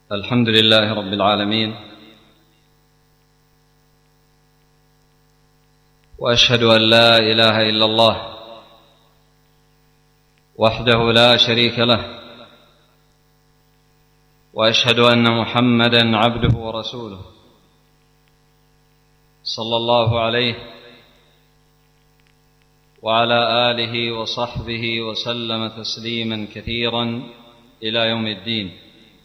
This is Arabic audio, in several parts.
الحمد لله رب العالمين، وأشهد أن لا إله إلا الله وحده لا شريك له، وأشهد أن محمدًا عبده ورسوله صلى الله عليه وعلى آله وصحبه وسلم تسليمًا كثيرًا إلى يوم الدين.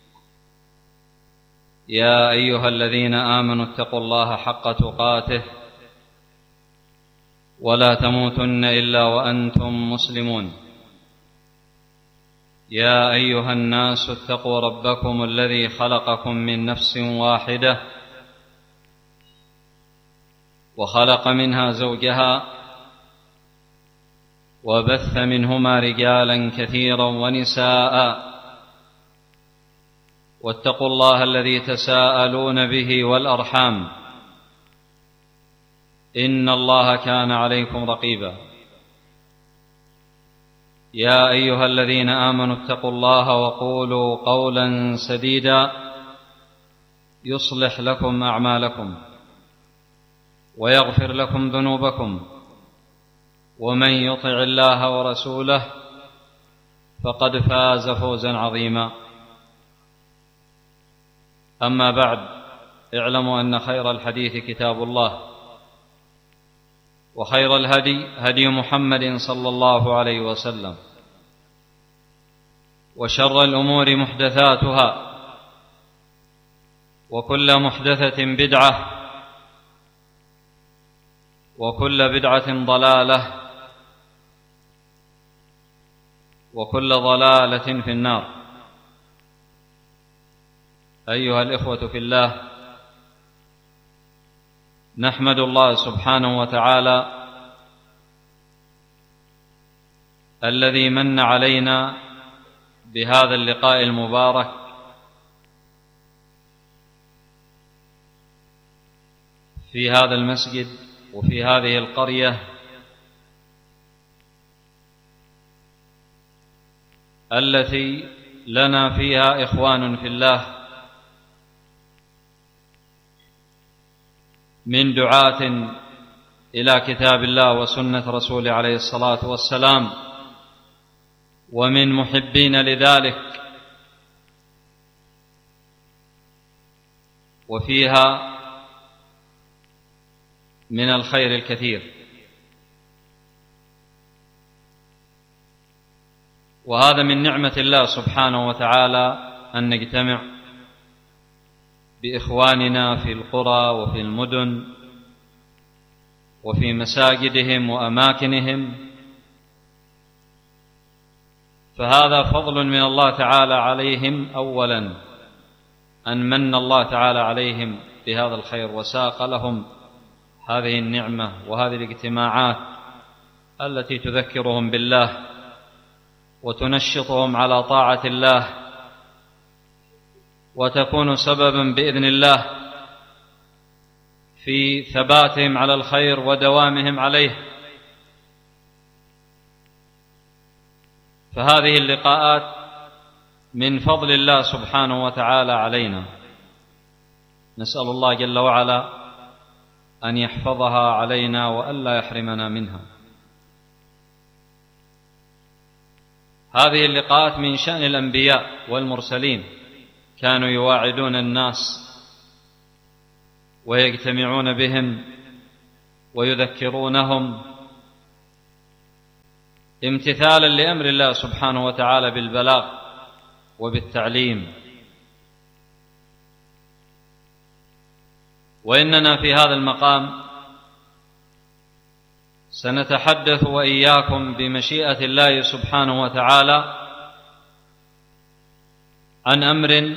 يا أيها الذين آمنوا اتقوا الله حق تقاته ولا تموتن إلا وأنتم مسلمون. يا أيها الناس اتقوا ربكم الذي خلقكم من نفس واحدة وخلق منها زوجها وبث منهما رجالا كثيرا ونساء، واتقوا الله الذي تساءلون به والأرحام، إن الله كان عليكم رقيبا. يا أيها الذين آمنوا اتقوا الله وقولوا قولا سديدا يصلح لكم أعمالكم ويغفر لكم ذنوبكم، ومن يطع الله ورسوله فقد فاز فوزا عظيما. أما بعد، اعلموا أن خير الحديث كتاب الله، وخير الهدي هدي محمد صلى الله عليه وسلم، وشر الأمور محدثاتها، وكل محدثة بدعة، وكل بدعة ضلالة، وكل ضلالة في النار. أيها الإخوة في الله، نحمد الله سبحانه وتعالى الذي من علينا بهذا اللقاء المبارك في هذا المسجد وفي هذه القرية التي لنا فيها إخوان في الله من دعاة إلى كتاب الله وسنة رسوله عليه الصلاة والسلام، ومن محبين لذلك، وفيها من الخير الكثير. وهذا من نعمة الله سبحانه وتعالى أن نجتمع بإخواننا في القرى وفي المدن وفي مساجدهم وأماكنهم، فهذا فضل من الله تعالى عليهم. أولا أن من الله تعالى عليهم بهذا الخير وساق لهم هذه النعمة وهذه الاجتماعات التي تذكرهم بالله وتنشطهم على طاعة الله، وتكون سببا بإذن الله في ثباتهم على الخير ودوامهم عليه. فهذه اللقاءات من فضل الله سبحانه وتعالى علينا، نسأل الله جل وعلا أن يحفظها علينا وألا يحرمنا منها. هذه اللقاءات من شأن الأنبياء والمرسلين، كانوا يواعدون الناس ويجتمعون بهم ويذكرونهم امتثالا لأمر الله سبحانه وتعالى بالبلاغ وبالتعليم. وإننا في هذا المقام سنتحدث وإياكم بمشيئة الله سبحانه وتعالى عن أمر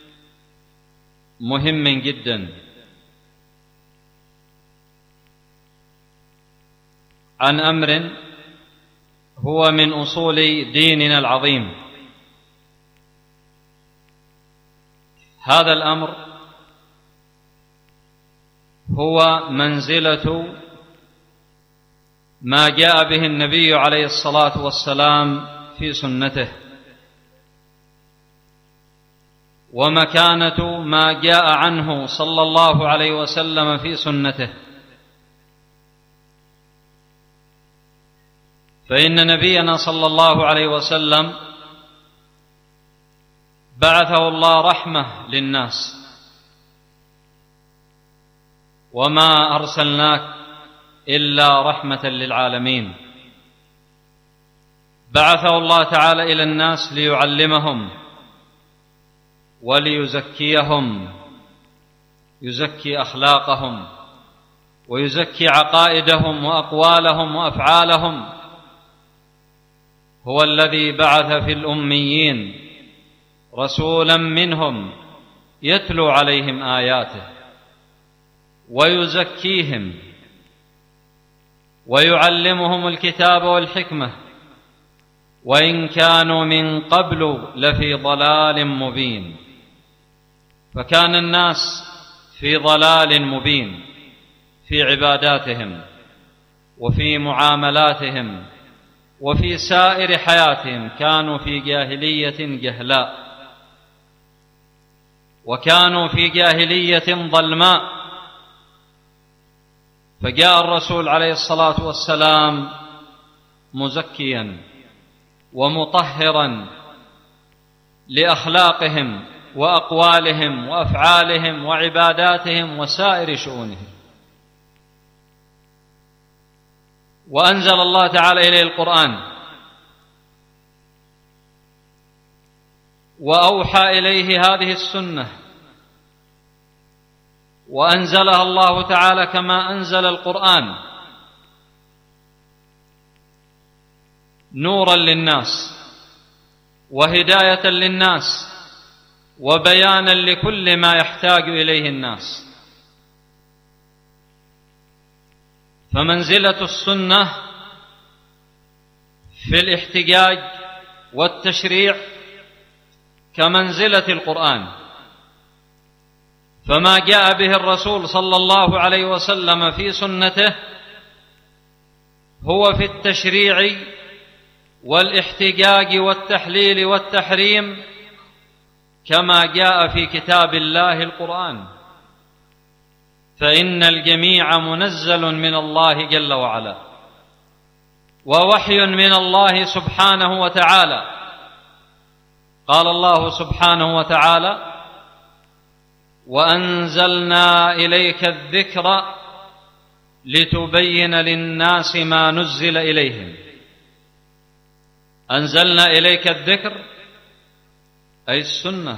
مهم جدا، عن أمر هو من أصول ديننا العظيم. هذا الأمر هو منزلة ما جاء به النبي عليه الصلاة والسلام في سنته، ومكانة ما جاء عنه صلى الله عليه وسلم في سنته. فإن نبينا صلى الله عليه وسلم بعثه الله رحمة للناس، وما أرسلناك إلا رحمة للعالمين. بعثه الله تعالى إلى الناس ليعلمهم وليزكيهم، يزكي أخلاقهم ويزكي عقائدهم وأقوالهم وأفعالهم. هو الذي بعث في الأميين رسولا منهم يتلو عليهم آياته ويزكيهم ويعلمهم الكتاب والحكمة، وإن كانوا من قبل لفي ضلال مبين. فكان الناس في ضلال مبين في عباداتهم وفي معاملاتهم وفي سائر حياتهم، كانوا في جاهلية جهلاء، وكانوا في جاهلية ظلماء. فجاء الرسول عليه الصلاة والسلام مزكيا ومطهرا لأخلاقهم وأقوالهم وأفعالهم وعباداتهم وسائر شؤونهم. وأنزل الله تعالى إليه القرآن، وأوحى إليه هذه السنة، وأنزلها الله تعالى كما أنزل القرآن نورا للناس وهداية للناس وبيانا لكل ما يحتاج إليه الناس. فمنزلة السنة في الاحتجاج والتشريع كمنزلة القرآن. فما جاء به الرسول صلى الله عليه وسلم في سنته هو في التشريع والاحتجاج والتحليل والتحريم كما جاء في كتاب الله القرآن. فإن الجميع منزل من الله جل وعلا، ووحي من الله سبحانه وتعالى. قال الله سبحانه وتعالى: وأنزلنا إليك الذكر لتبين للناس ما نزل إليهم. أنزلنا إليك الذكر أي السنة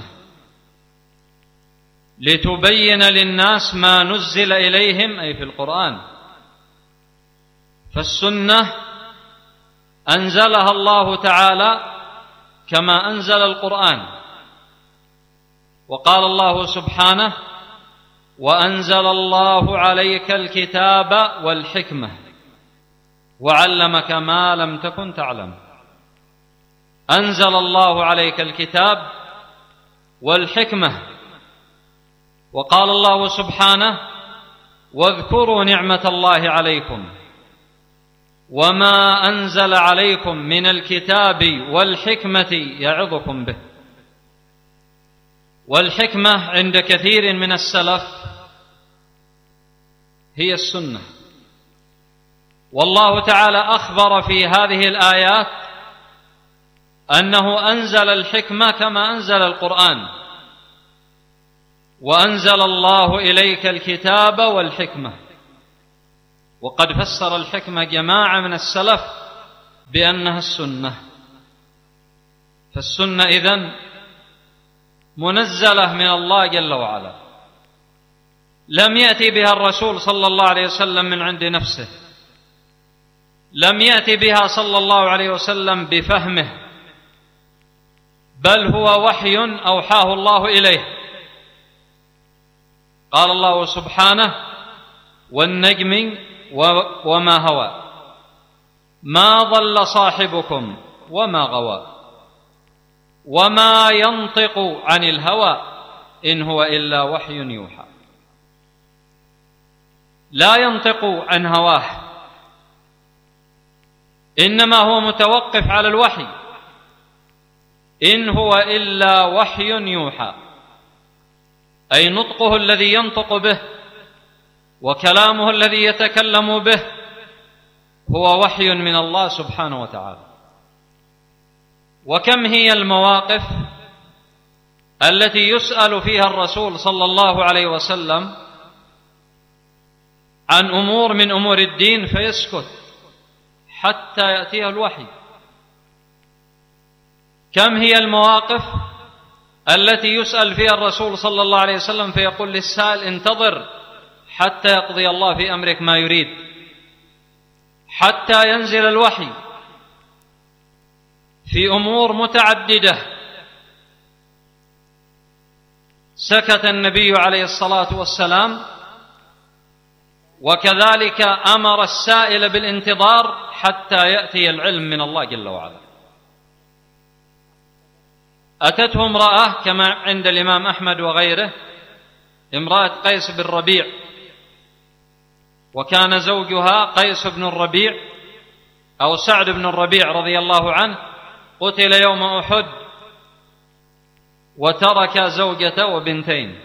لتبين للناس ما نزل إليهم أي في القرآن. فالسنة أنزلها الله تعالى كما أنزل القرآن. وقال الله سبحانه: وأنزل الله عليك الكتاب والحكمة وعلمك ما لم تكن تعلم. أنزل الله عليك الكتاب والحكمة. وقال الله سبحانه: واذكروا نعمة الله عليكم وما أنزل عليكم من الكتاب والحكمة يعظكم به. والحكمة عند كثير من السلف هي السنة. والله تعالى أخبر في هذه الآيات أنه أنزل الحكمة كما أنزل القرآن. وأنزل الله إليك الكتاب والحكمة. وقد فسر الحكمة جماعة من السلف بأنها السنة. فالسنة إذن منزلة من الله جل وعلا، لم يأتي بها الرسول صلى الله عليه وسلم من عند نفسه، لم يأتي بها صلى الله عليه وسلم بفهمه، بل هو وحي أوحاه الله إليه. قال الله سبحانه: والنجم وما هوى ما ضل صاحبكم وما غوى وما ينطق عن الهوى إن هو إلا وحي يوحى. لا ينطق عن هواه، إنما هو متوقف على الوحي. إن هو إلا وحي يوحى. أي نطقه الذي ينطق به وكلامه الذي يتكلم به هو وحي من الله سبحانه وتعالى. وكم هي المواقف التي يسأل فيها الرسول صلى الله عليه وسلم عن أمور من أمور الدين فيسكت حتى يأتيه الوحي. كم هي المواقف التي يسأل فيها الرسول صلى الله عليه وسلم فيقول للسائل انتظر حتى يقضي الله في أمرك ما يريد، حتى ينزل الوحي في أمور متعددة. سكت النبي عليه الصلاة والسلام، وكذلك أمر السائل بالانتظار حتى يأتي العلم من الله جل وعلا. أتته امرأة كما عند الإمام أحمد وغيره، امرأة قيس بن ربيع، وكان زوجها قيس بن الربيع أو سعد بن الربيع رضي الله عنه، قتل يوم أحد وترك زوجته وبنتين،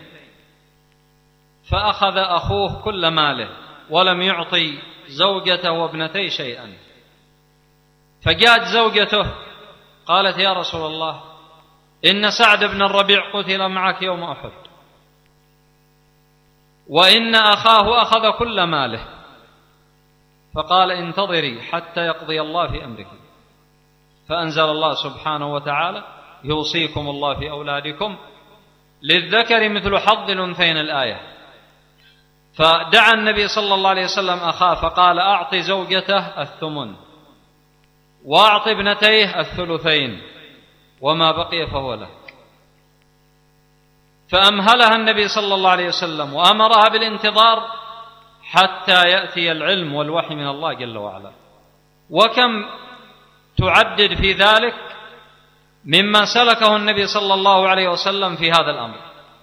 فأخذ أخوه كل ماله ولم يعطي زوجته وابنتيه شيئا. فجاءت زوجته قالت يا رسول الله إن سعد بن الربيع قتل معك يوم أحد وإن أخاه أخذ كل ماله. فقال انتظري حتى يقضي الله في أمرك. فأنزل الله سبحانه وتعالى يوصيكم الله في أولادكم للذكر مثل حظ الأنثيين الآية. فدعا النبي صلى الله عليه وسلم أخاه فقال أعط زوجته الثمن وأعط ابنتيه الثلثين وما بقي فهو لك. فأمهلها النبي صلى الله عليه وسلم وأمرها بالانتظار حتى يأتي العلم والوحي من الله جل وعلا. وكم تعدد في ذلك مما سلكه النبي صلى الله عليه وسلم في هذا الأمر.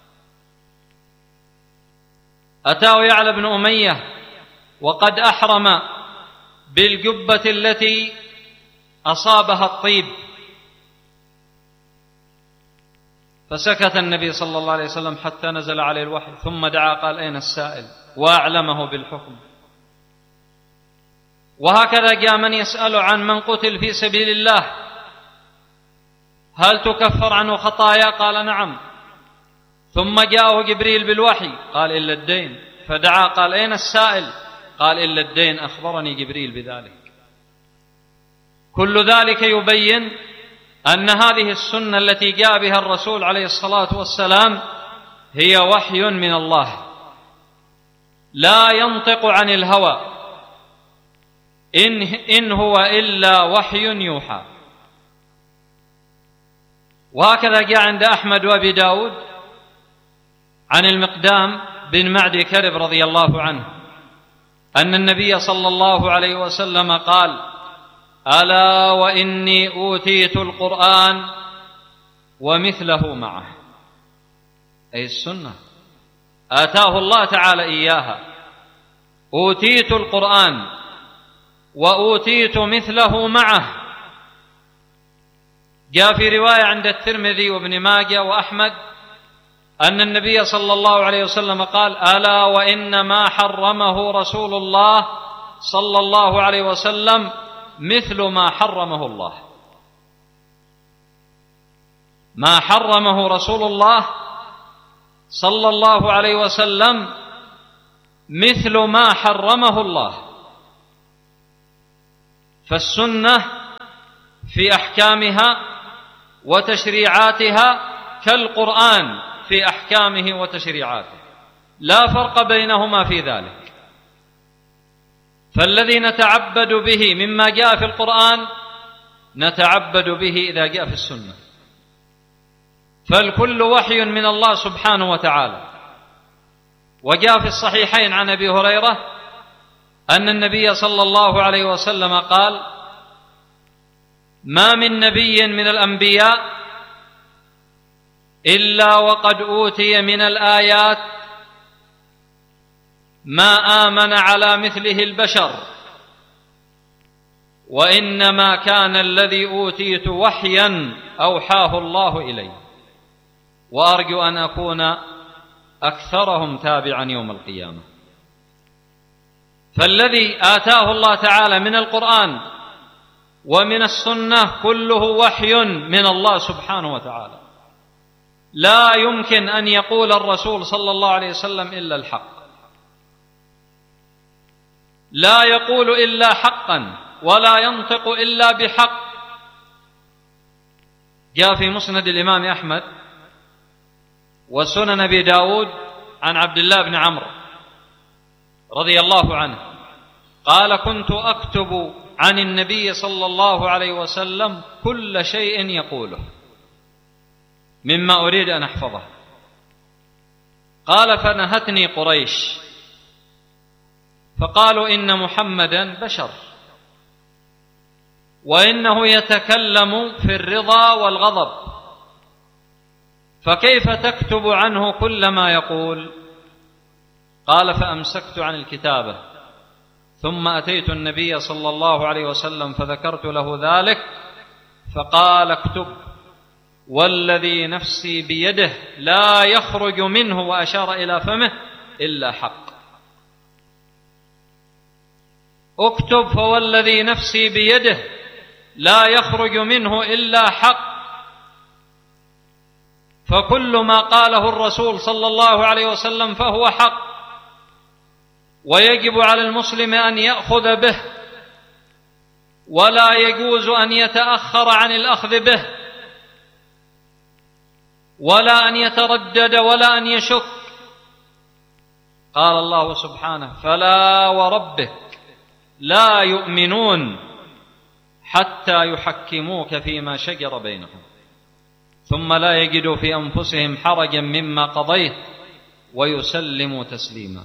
أتاه يعلى بن أمية وقد أحرم بالجبة التي أصابها الطيب، فسكت النبي صلى الله عليه وسلم حتى نزل عليه الوحي، ثم دعا قال أين السائل وأعلمه بالحكم. وهكذا جاء من يسأل عن من قتل في سبيل الله هل تكفر عنه خطايا؟ قال نعم. ثم جاءه جبريل بالوحي قال إلا الدين، فدعا قال أين السائل؟ قال إلا الدين أخبرني جبريل بذلك. كل ذلك يبين أن هذه السنة التي جاء بها الرسول عليه الصلاة والسلام هي وحي من الله، لا ينطق عن الهوى، إن هو إلا وحي يوحى. وهكذا جاء عند أحمد وأبي داود عن المقدام بن معدي كرب رضي الله عنه أن النبي صلى الله عليه وسلم قال ألا وإني أوتيت القرآن ومثله معه، أي السنة آتاه الله تعالى إياها. أوتيت القرآن وأوتيت مثله معه. جاء في رواية عند الترمذي وابن ماجه وأحمد أن النبي صلى الله عليه وسلم قال ألا وإن ما حرمه رسول الله صلى الله عليه وسلم مثل ما حرمه الله. ما حرمه رسول الله صلى الله عليه وسلم مثل ما حرمه الله. فالسنة في أحكامها وتشريعاتها كالقرآن في أحكامه وتشريعاته، لا فرق بينهما في ذلك. فالذي نتعبد به مما جاء في القرآن نتعبد به إذا جاء في السنة، فالكل وحي من الله سبحانه وتعالى. وجاء في الصحيحين عن أبي هريرة أن النبي صلى الله عليه وسلم قال ما من نبي من الأنبياء إلا وقد أوتي من الآيات ما آمن على مثله البشر، وإنما كان الذي أوتيت وحيا أوحاه الله إلي. وأرجو أن أكون أكثرهم تابعا يوم القيامة. فالذي آتاه الله تعالى من القرآن ومن السنة كله وحي من الله سبحانه وتعالى، لا يمكن أن يقول الرسول صلى الله عليه وسلم إلا الحق، لا يقول إلا حقا ولا ينطق إلا بحق. جاء في مسند الإمام أحمد وسنن أبي داود عن عبد الله بن عمرو رضي الله عنه قال: كنت أكتب عن النبي صلى الله عليه وسلم كل شيء يقوله مما أريد أن أحفظه. قال: فنهتني قريش فقالوا: إن محمدا بشر، وإنه يتكلم في الرضا والغضب، فكيف تكتب عنه كل ما يقول؟ قال: فأمسكت عن الكتابة، ثم أتيت النبي صلى الله عليه وسلم فذكرت له ذلك، فقال: اكتب والذي نفسي بيده لا يخرج منه، وأشار إلى فمه، إلا حق. اكتب فوالذي نفسي بيده لا يخرج منه إلا حق. فكل ما قاله الرسول صلى الله عليه وسلم فهو حق، ويجب على المسلم أن يأخذ به، ولا يجوز أن يتأخر عن الأخذ به، ولا أن يتردد ولا أن يشك. قال الله سبحانه: فلا وربك لا يؤمنون حتى يحكموك فيما شجر بينهم ثم لا يجدوا في أنفسهم حرجا مما قضيت ويسلموا تسليما.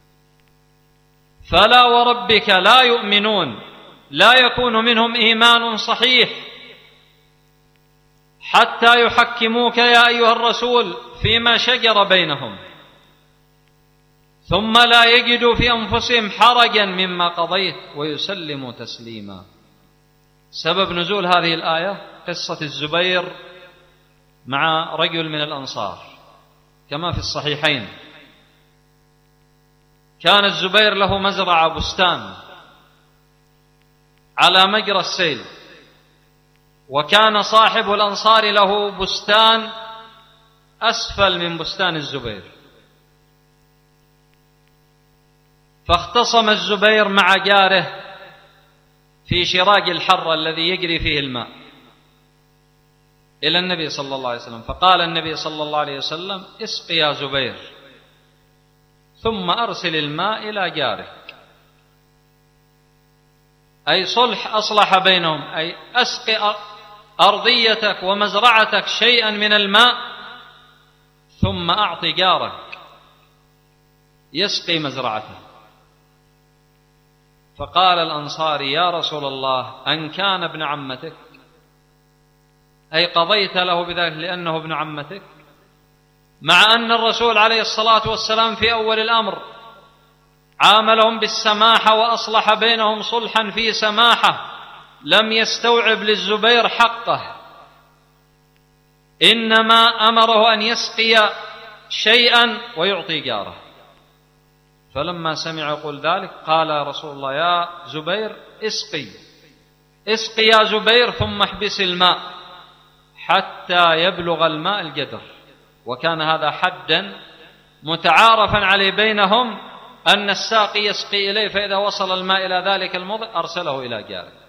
فلا وربك لا يؤمنون، لا يكون منهم إيمان صحيح حتى يحكموك يا أيها الرسول فيما شجر بينهم ثم لا يجدوا في أنفسهم حرجا مما قضيت ويسلموا تسليما. سبب نزول هذه الآية قصة الزبير مع رجل من الأنصار كما في الصحيحين. كان الزبير له مزرعة بستان على مجرى السيل، وكان صاحب الأنصار له بستان أسفل من بستان الزبير، فاختصم الزبير مع جاره في شراج الحر الذي يجري فيه الماء إلى النبي صلى الله عليه وسلم، فقال النبي صلى الله عليه وسلم: اسق يا زبير ثم أرسل الماء إلى جارك، أي صلح أصلح بينهم، أي أسق أرضيتك ومزرعتك شيئا من الماء ثم أعط جارك يسقي مزرعته. فقال الأنصاري: يا رسول الله، أن كان ابن عمتك، أي قضيت له بذلك لأنه ابن عمتك؟ مع أن الرسول عليه الصلاة والسلام في أول الأمر عاملهم بالسماحة وأصلح بينهم صلحا في سماحة، لم يستوعب للزبير حقه، إنما أمره أن يسقي شيئا ويعطي جاره. فلما سمع يقول ذلك قال رسول الله: يا زبير اسقي يا زبير ثم احبس الماء حتى يبلغ الماء الجدر. وكان هذا حدا متعارفا عليه بينهم، أن الساقي يسقي إليه، فإذا وصل الماء إلى ذلك الموضع أرسله إلى جاره.